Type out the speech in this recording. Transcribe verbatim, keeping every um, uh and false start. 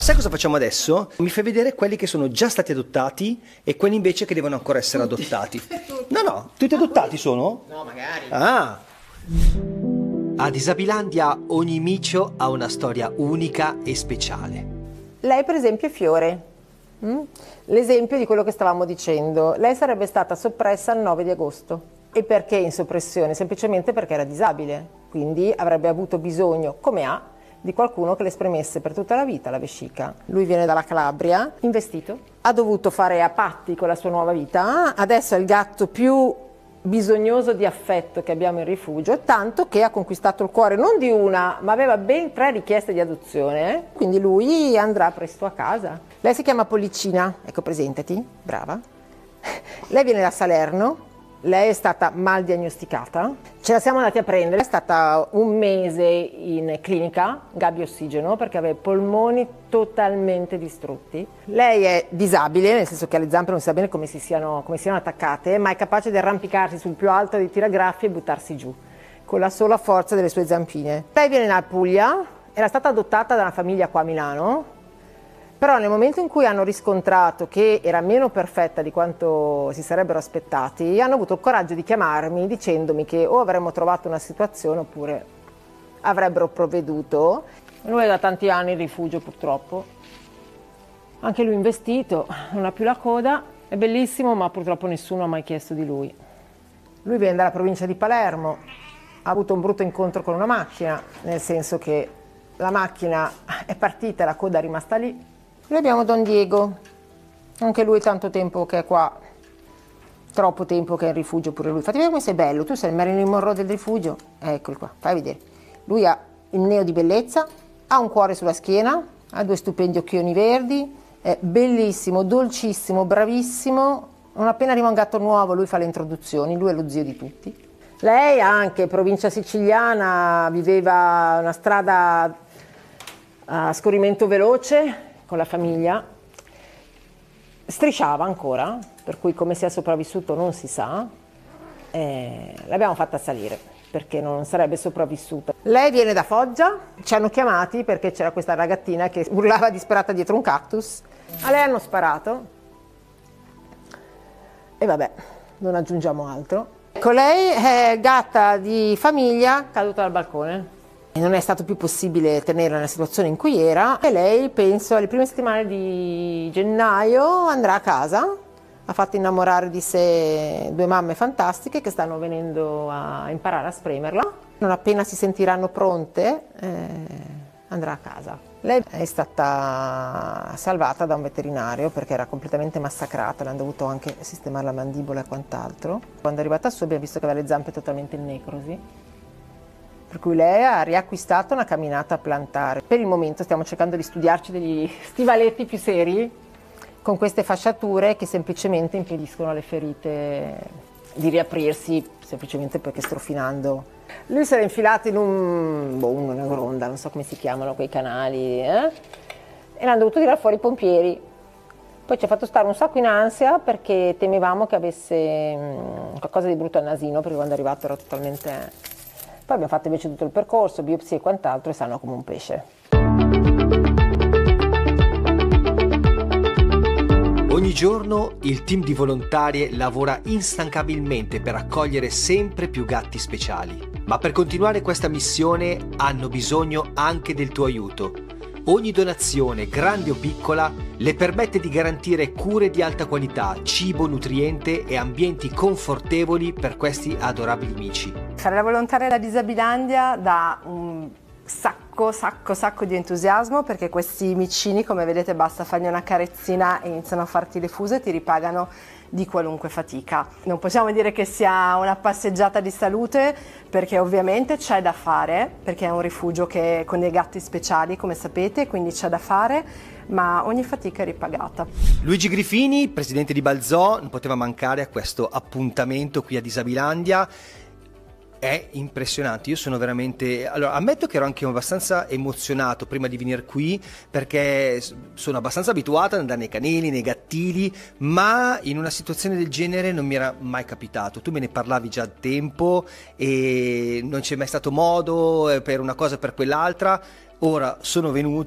Sai cosa facciamo adesso? Mi fai vedere quelli che sono già stati adottati e quelli invece che devono ancora essere tutti. adottati. No, no, tutti adottati sono? No, magari. Ah. A Disabilandia ogni micio ha una storia unica e speciale. Lei per esempio è Fiore, mm? l'esempio di quello che stavamo dicendo. Lei sarebbe stata soppressa il nove di agosto. E perché in soppressione? Semplicemente perché era disabile, quindi avrebbe avuto bisogno, come ha, di qualcuno che le spremesse per tutta la vita la vescica. Lui viene dalla Calabria, investito, ha dovuto fare a patti con la sua nuova vita, adesso è il gatto più bisognoso di affetto che abbiamo in rifugio, tanto che ha conquistato il cuore non di una, ma aveva ben tre richieste di adozione, quindi lui andrà presto a casa. Lei si chiama Pollicina, ecco, presentati, brava. Lei viene da Salerno. Lei è stata mal diagnosticata, ce la siamo andati a prendere, è stata un mese in clinica, gabbia ossigeno, perché aveva i polmoni totalmente distrutti. Lei è disabile, nel senso che alle zampe non si sa bene come si siano, come siano attaccate, ma è capace di arrampicarsi sul più alto dei tiragraffi e buttarsi giù, con la sola forza delle sue zampine. Lei viene dalla Puglia, era stata adottata da una famiglia qua a Milano, però nel momento in cui hanno riscontrato che era meno perfetta di quanto si sarebbero aspettati, hanno avuto il coraggio di chiamarmi dicendomi che o avremmo trovato una situazione oppure avrebbero provveduto. Lui è da tanti anni in rifugio purtroppo, anche lui investito, non ha più la coda, è bellissimo ma purtroppo nessuno ha mai chiesto di lui. Lui viene dalla provincia di Palermo, ha avuto un brutto incontro con una macchina, nel senso che la macchina è partita e la coda è rimasta lì. Noi abbiamo Don Diego, anche lui tanto tempo che è qua, troppo tempo che è in rifugio pure lui. Fatti vedere come sei bello, tu sei il Marilyn Monroe del rifugio, eccolo qua, fai vedere. Lui ha il neo di bellezza, ha un cuore sulla schiena, ha due stupendi occhioni verdi, è bellissimo, dolcissimo, bravissimo. Non appena arriva un gatto nuovo lui fa le introduzioni, lui è lo zio di tutti. Lei anche, provincia siciliana, viveva una strada a scorrimento veloce, con la famiglia, strisciava ancora, per cui come sia sopravvissuto non si sa, eh, l'abbiamo fatta salire perché non sarebbe sopravvissuta. Lei viene da Foggia, ci hanno chiamati perché c'era questa ragazzina che urlava disperata dietro un cactus, a lei hanno sparato e vabbè, non aggiungiamo altro. Con lei è gatta di famiglia caduta dal balcone. Non è stato più possibile tenerla nella situazione in cui era e lei, penso, alle prime settimane di gennaio andrà a casa. Ha fatto innamorare di sé due mamme fantastiche che stanno venendo a imparare a spremerla. Non appena si sentiranno pronte eh, andrà a casa. Lei è stata salvata da un veterinario perché era completamente massacrata, le hanno dovuto anche sistemare la mandibola e quant'altro. Quando è arrivata su abbiamo visto che aveva le zampe totalmente in necrosi. Per cui lei ha riacquistato una camminata a plantare. Per il momento stiamo cercando di studiarci degli stivaletti più seri con queste fasciature che semplicemente impediscono alle ferite di riaprirsi, semplicemente perché strofinando. Lui si era infilato in un, boh, una gronda, non so come si chiamano quei canali, eh? E l'hanno dovuto tirare fuori i pompieri. Poi ci ha fatto stare un sacco in ansia perché temevamo che avesse mh, qualcosa di brutto al nasino, perché quando è arrivato era totalmente... Poi abbiamo fatto invece tutto il percorso, biopsie e quant'altro, e sanno come un pesce. Ogni giorno il team di volontarie lavora instancabilmente per accogliere sempre più gatti speciali. Ma per continuare questa missione hanno bisogno anche del tuo aiuto. Ogni donazione, grande o piccola, le permette di garantire cure di alta qualità, cibo nutriente e ambienti confortevoli per questi adorabili mici. Fare la volontaria da Disabilandia dà un sacco, sacco, sacco di entusiasmo perché questi micini, come vedete, basta fargli una carezzina e iniziano a farti le fuse e ti ripagano di qualunque fatica. Non possiamo dire che sia una passeggiata di salute perché ovviamente c'è da fare, perché è un rifugio che con dei gatti speciali, come sapete, quindi c'è da fare, ma ogni fatica è ripagata. Luigi Grifini, presidente di Balzò, non poteva mancare a questo appuntamento qui a Disabilandia. È impressionante, io sono veramente... Allora, ammetto che ero anche abbastanza emozionato prima di venire qui, perché sono abbastanza abituato ad andare nei canili, nei gattili, ma in una situazione del genere non mi era mai capitato. Tu me ne parlavi già da tempo e non c'è mai stato modo per una cosa o per quell'altra. Ora sono venuto